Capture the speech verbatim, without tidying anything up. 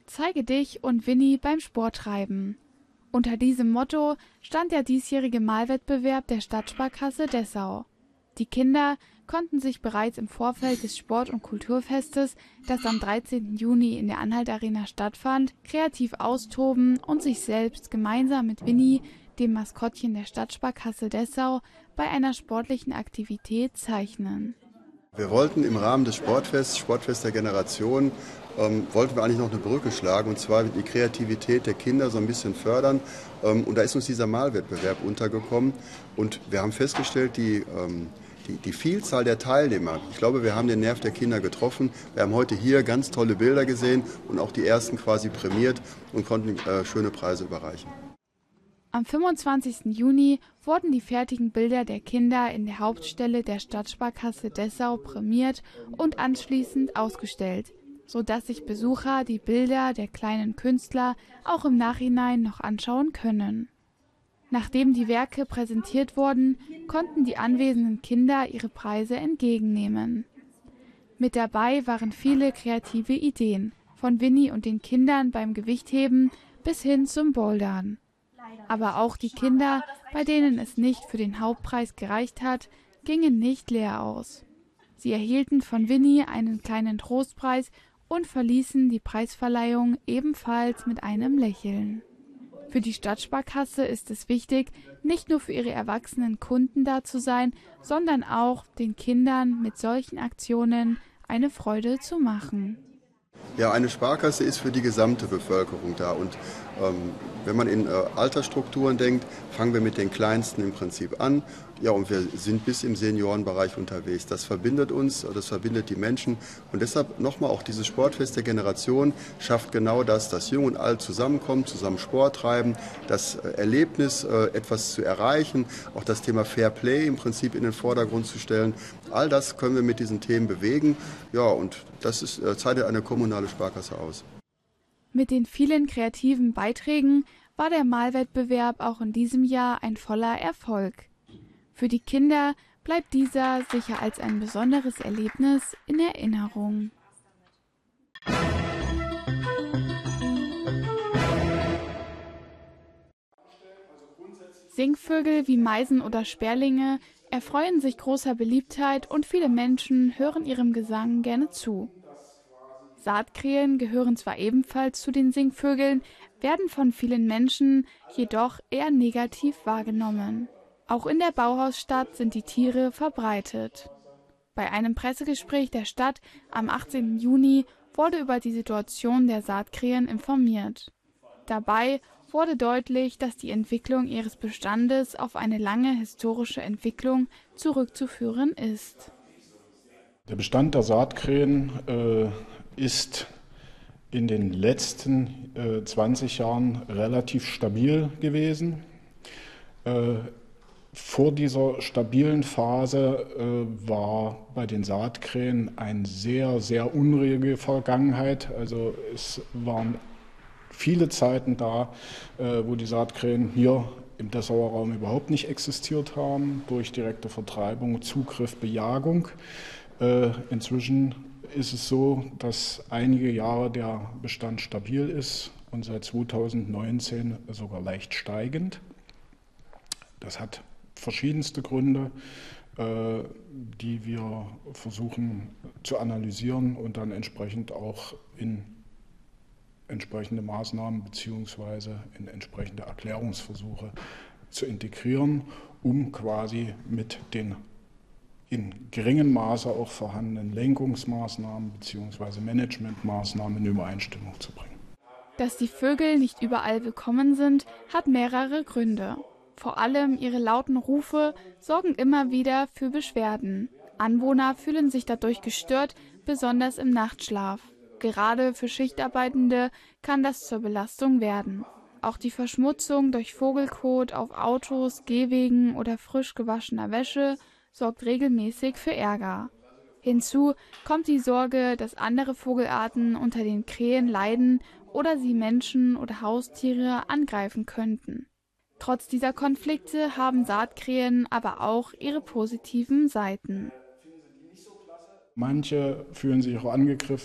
Zeige dich und Winnie beim Sporttreiben. Unter diesem Motto stand der diesjährige Malwettbewerb der Stadtsparkasse Dessau. Die Kinder konnten sich bereits im Vorfeld des Sport- und Kulturfestes, das am dreizehnten Juni in der Anhalt-Arena stattfand, kreativ austoben und sich selbst gemeinsam mit Winnie, dem Maskottchen der Stadtsparkasse Dessau, bei einer sportlichen Aktivität zeichnen. Wir wollten im Rahmen des Sportfests, Sportfest der Generation, ähm, wollten wir eigentlich noch eine Brücke schlagen, und zwar die Kreativität der Kinder so ein bisschen fördern. Ähm, und da ist uns dieser Malwettbewerb untergekommen und wir haben festgestellt, die, ähm, die, die Vielzahl der Teilnehmer, ich glaube, wir haben den Nerv der Kinder getroffen. Wir haben heute hier ganz tolle Bilder gesehen und auch die ersten quasi prämiert und konnten äh, schöne Preise überreichen. Am fünfundzwanzigsten Juni wurden die fertigen Bilder der Kinder in der Hauptstelle der Stadtsparkasse Dessau prämiert und anschließend ausgestellt, sodass sich Besucher die Bilder der kleinen Künstler auch im Nachhinein noch anschauen können. Nachdem die Werke präsentiert wurden, konnten die anwesenden Kinder ihre Preise entgegennehmen. Mit dabei waren viele kreative Ideen, von Winnie und den Kindern beim Gewichtheben bis hin zum Bouldern. Aber auch die Kinder, bei denen es nicht für den Hauptpreis gereicht hat, gingen nicht leer aus. Sie erhielten von Winnie einen kleinen Trostpreis und verließen die Preisverleihung ebenfalls mit einem Lächeln. Für die Stadtsparkasse ist es wichtig, nicht nur für ihre erwachsenen Kunden da zu sein, sondern auch den Kindern mit solchen Aktionen eine Freude zu machen. Ja, eine Sparkasse ist für die gesamte Bevölkerung da und ähm, wenn man in äh, Altersstrukturen denkt, fangen wir mit den Kleinsten im Prinzip an. Ja, und wir sind bis im Seniorenbereich unterwegs. Das verbindet uns, das verbindet die Menschen und deshalb nochmal auch dieses Sportfest der Generation schafft genau das, dass Jung und Alt zusammenkommen, zusammen Sport treiben, das äh, Erlebnis, äh, etwas zu erreichen, auch das Thema Fair Play im Prinzip in den Vordergrund zu stellen. All das können wir mit diesen Themen bewegen. Ja, und das ist, äh, zeichnet eine kommunale Sparkasse aus. Mit den vielen kreativen Beiträgen war der Malwettbewerb auch in diesem Jahr ein voller Erfolg. Für die Kinder bleibt dieser sicher als ein besonderes Erlebnis in Erinnerung. Singvögel wie Meisen oder Sperlinge erfreuen sich großer Beliebtheit und viele Menschen hören ihrem Gesang gerne zu. Saatkrähen gehören zwar ebenfalls zu den Singvögeln, werden von vielen Menschen jedoch eher negativ wahrgenommen. Auch in der Bauhausstadt sind die Tiere verbreitet. Bei einem Pressegespräch der Stadt am achtzehnten Juni wurde über die Situation der Saatkrähen informiert. Dabei wurde deutlich, dass die Entwicklung ihres Bestandes auf eine lange historische Entwicklung zurückzuführen ist. Der Bestand der Saatkrähen äh, ist in den letzten äh, zwanzig Jahren relativ stabil gewesen. Äh, vor dieser stabilen Phase äh, war bei den Saatkrähen eine sehr, sehr unruhige Vergangenheit. Also es waren viele Zeiten da, äh, wo die Saatkrähen hier im Dessauer Raum überhaupt nicht existiert haben, durch direkte Vertreibung, Zugriff, Bejagung. Äh, inzwischen ist es so, dass einige Jahre der Bestand stabil ist und seit zweitausendneunzehn sogar leicht steigend. Das hat verschiedenste Gründe, äh, die wir versuchen zu analysieren und dann entsprechend auch in entsprechende Maßnahmen bzw. in entsprechende Erklärungsversuche zu integrieren, um quasi mit den in geringem Maße auch vorhandenen Lenkungsmaßnahmen bzw. Managementmaßnahmen in Übereinstimmung zu bringen. Dass die Vögel nicht überall willkommen sind, hat mehrere Gründe. Vor allem ihre lauten Rufe sorgen immer wieder für Beschwerden. Anwohner fühlen sich dadurch gestört, besonders im Nachtschlaf. Gerade für Schichtarbeitende kann das zur Belastung werden. Auch die Verschmutzung durch Vogelkot auf Autos, Gehwegen oder frisch gewaschener Wäsche sorgt regelmäßig für Ärger. Hinzu kommt die Sorge, dass andere Vogelarten unter den Krähen leiden oder sie Menschen oder Haustiere angreifen könnten. Trotz dieser Konflikte haben Saatkrähen aber auch ihre positiven Seiten. Manche fühlen sich auch angegriffen.